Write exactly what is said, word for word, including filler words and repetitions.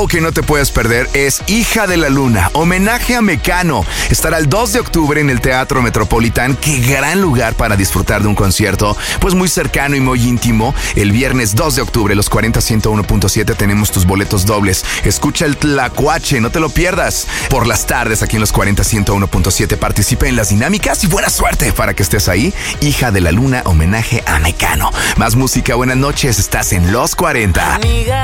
que no te puedes perder es Hija de la Luna, homenaje a Mecano. Estará el dos de octubre en el Teatro Metropolitán. Qué gran lugar para disfrutar de un concierto, pues muy cercano y muy íntimo. El viernes dos de octubre, los cuarenta ciento uno punto siete, tenemos tus boletos dobles. Escucha el Tlacuache, no te lo pierdas. Por las tardes aquí en los cuarenta ciento uno punto siete, participa en las dinámicas y buena suerte para que estés ahí. Hija de la Luna, homenaje a Mecano. Más música, buenas noches, estás en Los cuarenta.